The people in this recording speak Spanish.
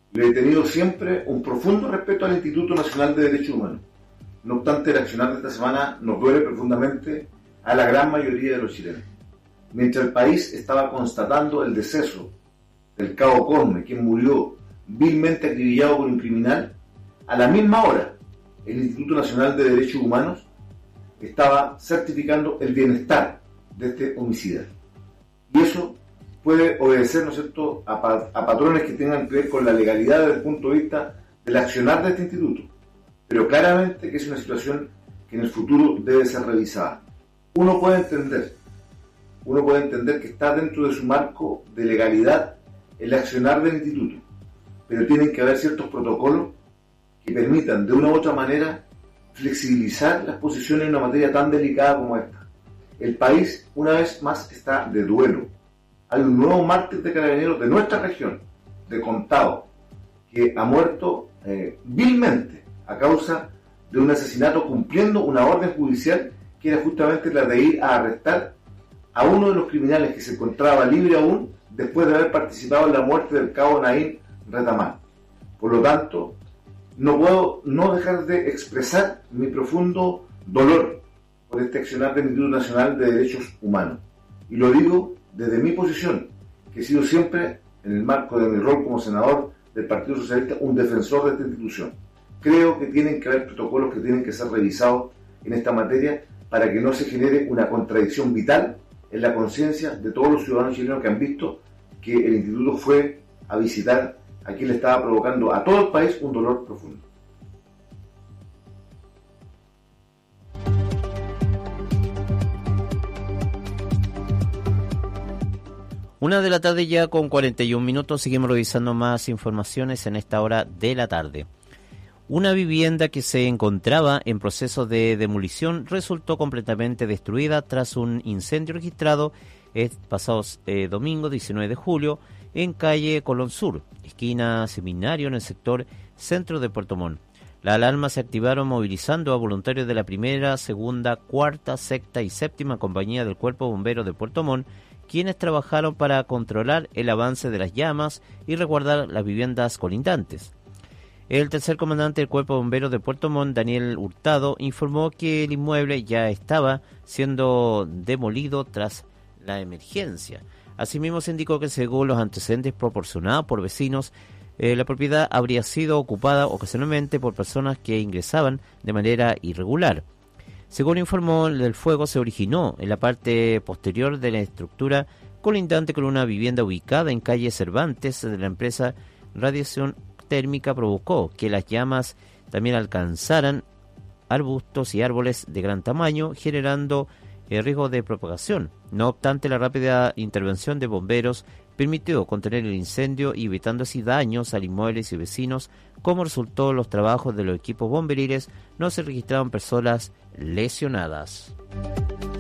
Le he tenido siempre un profundo respeto al Instituto Nacional de Derechos Humanos. No obstante, el accionar de esta semana nos duele profundamente a la gran mayoría de los chilenos. Mientras el país estaba constatando el deceso del cabo Cosme, quien murió vilmente acribillado por un criminal, a la misma hora el Instituto Nacional de Derechos Humanos estaba certificando el bienestar de este homicida. Y eso puede obedecer, ¿no es cierto?, a patrones que tengan que ver con la legalidad desde el punto de vista del accionar de este instituto. Pero claramente que es una situación que en el futuro debe ser revisada. Uno puede entender que está dentro de su marco de legalidad el accionar del instituto, pero tienen que haber ciertos protocolos que permitan de una u otra manera flexibilizar las posiciones en una materia tan delicada como esta. El país, una vez más, está de duelo. Hay un nuevo mártir de carabineros de nuestra región, de Contao, que ha muerto vilmente a causa de un asesinato cumpliendo una orden judicial que era justamente la de ir a arrestar a uno de los criminales que se encontraba libre aún después de haber participado en la muerte del cabo Naín Retamán. Por lo tanto, no puedo no dejar de expresar mi profundo dolor por este accionar del Instituto Nacional de Derechos Humanos. Y lo digo desde mi posición, que he sido siempre, en el marco de mi rol como senador del Partido Socialista, un defensor de esta institución. Creo que tienen que haber protocolos que tienen que ser revisados en esta materia para que no se genere una contradicción vital en la conciencia de todos los ciudadanos chilenos que han visto que el instituto fue a visitar a quien le estaba provocando a todo el país un dolor profundo. Una de la tarde ya con 41 minutos, seguimos revisando más informaciones en esta hora de la tarde. Una vivienda que se encontraba en proceso de demolición resultó completamente destruida tras un incendio registrado el pasado domingo 19 de julio en calle Colón Sur, esquina Seminario, en el sector centro de Puerto Montt. Las alarmas se activaron movilizando a voluntarios de la primera, segunda, cuarta, sexta y séptima compañía del Cuerpo Bombero de Puerto Montt, quienes trabajaron para controlar el avance de las llamas y resguardar las viviendas colindantes. El tercer comandante del Cuerpo Bombero de Puerto Montt, Daniel Hurtado, informó que el inmueble ya estaba siendo demolido tras la emergencia. Asimismo, se indicó que según los antecedentes proporcionados por vecinos, la propiedad habría sido ocupada ocasionalmente por personas que ingresaban de manera irregular. Según informó, el fuego se originó en la parte posterior de la estructura colindante con una vivienda ubicada en calle Cervantes de la empresa Radiación Térmica. Provocó que las llamas también alcanzaran arbustos y árboles de gran tamaño, generando riesgo de propagación. No obstante, la rápida intervención de bomberos permitió contener el incendio y evitando así daños a inmuebles y vecinos. Como resultó de los trabajos de los equipos bomberiles, no se registraron personas lesionadas.